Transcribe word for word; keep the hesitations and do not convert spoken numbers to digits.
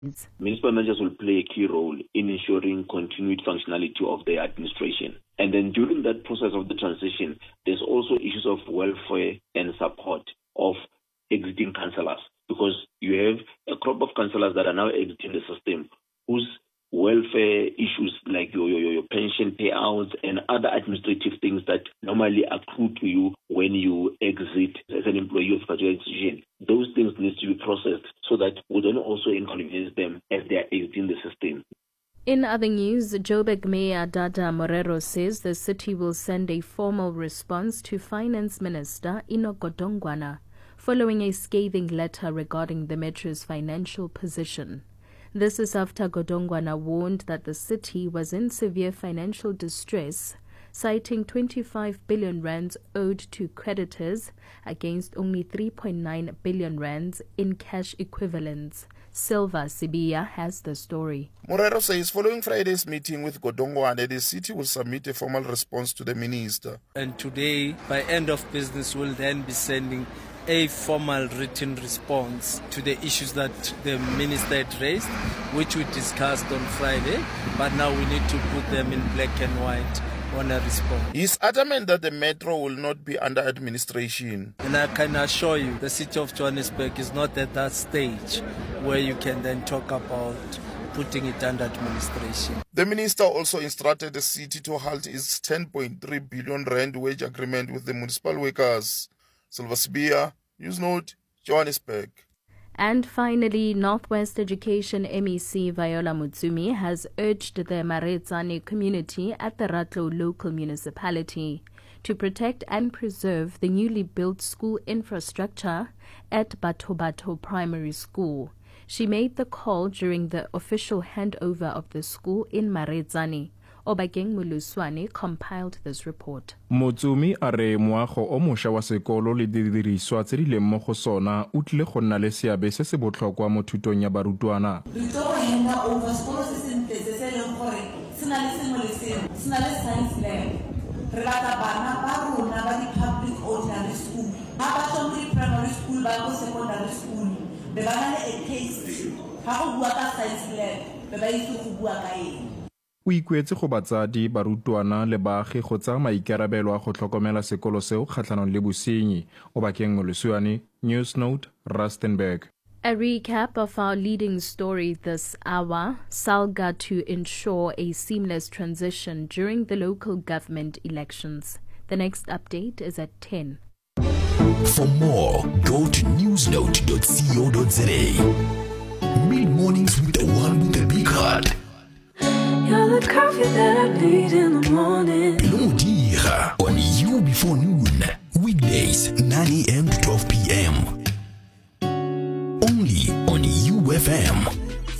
Municipal managers will play a key role in ensuring continued functionality of their administration. And then during that process of the transition, there's also issues of welfare and support of exiting councillors, because you have a crop of councillors that are now exiting the system whose welfare issues like your, your, your pension payouts and other administrative things that normally accrue to you when you exit as an employee of a particular institution, those things need to be processed so that we don't also inconvenience them as they are exiting the system. In other news, Joburg Mayor Dada Morero says the city will send a formal response to Finance Minister Enoch Godongwana following a scathing letter regarding the metro's financial position. This is after Godongwana warned that the city was in severe financial distress, citing twenty-five billion rands owed to creditors against only three point nine billion rands in cash equivalents. Silva Sibiya has the story. Morero says following Friday's meeting with Godongwana, the city will submit a formal response to the minister. And today, by end of business, we'll then be sending a formal written response to the issues that the minister had raised, which we discussed on Friday, but now we need to put them in black and white on a response. He's adamant that the metro will not be under administration. And I can assure you, the city of Johannesburg is not at that stage where you can then talk about putting it under administration. The minister also instructed the city to halt its ten point three billion rand wage agreement with the municipal workers. Silva Sibiya, Newsnote, Johannesburg. And finally, Northwest Education M E C Viola Mutsumi has urged the Maretsane community at the Ratlo local municipality to protect and preserve the newly built school infrastructure at Batobato Primary School. She made the call during the official handover of the school in Maretsane. Obakeng Muluswane compiled this report. Motsumi a re moago o mošwa wa sekolo le didiriswa tse di leng mo go sona o tlile go nna le seabe se se botlhokwa mo thutong ya barutwana. Re tlo go henda over sekolo se sentle se se leng gore se na le sengwe le sengwe, se na le science lab. Re batla bana ba rona ba di-public ordinary school, ba ba tswang ko di-primary school ba ko secondary school, be ba na le a taste ga go bua ka science lab, be ba itse go bua ka eng. O ikuetse go batsadi barutwana le baagi go tsaya maikarabelo a go tlhokomela sekolo seo kgatlhanong le bosenyi. Obakeng Molesuane, Newsnote, Rustenburg. A recap of our leading story this hour: SALGA to ensure a seamless transition during the local government elections. The next update is at ten. For more, go to newsnote dot co dot za. Mid mornings with the one with the big heart. You're the coffee that I need in the morning. Lodira on You Before Noon. Weekdays, nine a.m. to twelve p.m. Only on U F M.